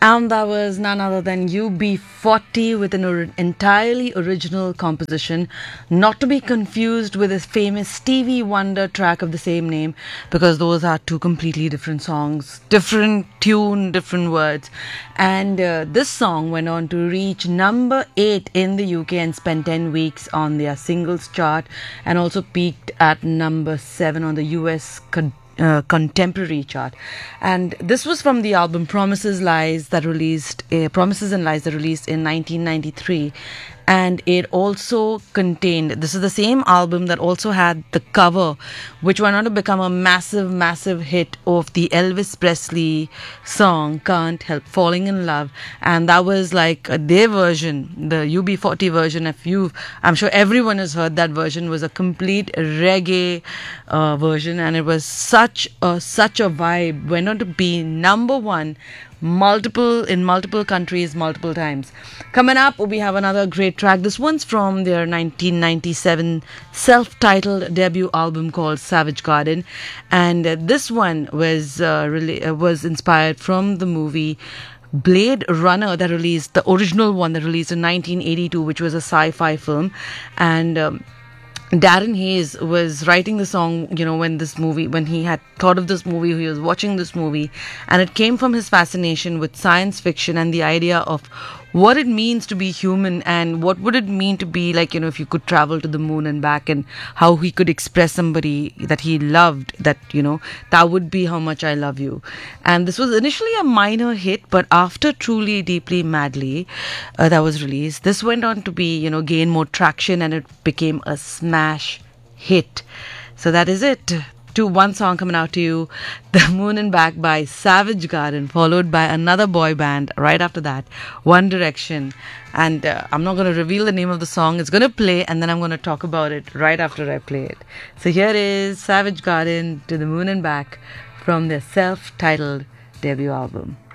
And that was none other than UB40 with an entirely original composition, not to be confused with his famous Stevie Wonder track of the same name, because those are two completely different songs, different tune, different words. And this song went on to reach number 8 in the UK and spent 10 weeks on their singles chart, and also peaked at number 7 on the US contemporary chart. And this was from the album Promises and Lies that released in 1993. And it also contained, this is the same album that also had the cover, which went on to become a massive hit of the Elvis Presley song Can't Help Falling in Love. And that was like their version, the UB40 version. I'm sure everyone has heard that version, was a complete reggae version, and it was such a vibe. Went on to be number 1 in multiple countries multiple times. Coming up, we have another great track. This one's from their 1997 self-titled debut album called Savage Garden, and this one was inspired from the movie Blade Runner the original one that released in 1982, which was a sci-fi film. And Darren Hayes was writing the song, when he had thought of this movie, he was watching this movie, and it came from his fascination with science fiction and the idea of what it means to be human, and what would it mean to be like, if you could travel to the moon and back, and how he could express somebody that he loved, that, that would be how much I love you. And this was initially a minor hit, but after Truly, Deeply, Madly, that was released, this went on to be, gain more traction, and it became a smash hit. So that is it. One song coming out to you, The Moon and Back by Savage Garden, followed by another boy band right after that, One Direction. And I'm not going to reveal the name of the song. It's going to play, and then I'm going to talk about it right after I play it. So here is Savage Garden to The Moon and Back from their self-titled debut album.